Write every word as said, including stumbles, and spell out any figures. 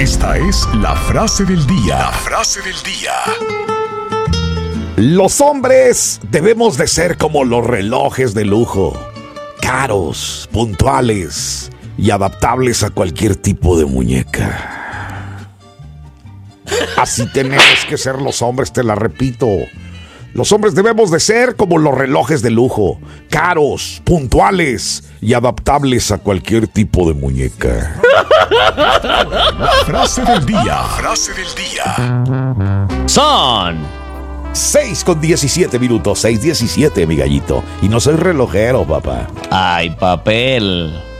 Esta es la frase del día. La frase del día. Los hombres debemos de ser como los relojes de lujo, caros, puntuales y adaptables a cualquier tipo de muñeca. Así tenemos que ser los hombres, te la repito. Los hombres debemos de ser como los relojes de lujo, caros, puntuales y adaptables a cualquier tipo de muñeca. Frase del día. Frase del día. Son seis con diecisiete minutos, seis diecisiete, mi gallito. Y no soy relojero, papá. Ay, papel.